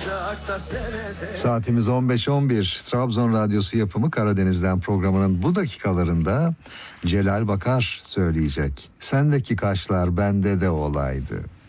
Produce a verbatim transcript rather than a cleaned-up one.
Saatimiz on beş on bir. Trabzon Radyosu yapımı Karadeniz'den programının bu dakikalarında Celal Bakar söyleyecek. Sendeki kaşlar bende de olaydı.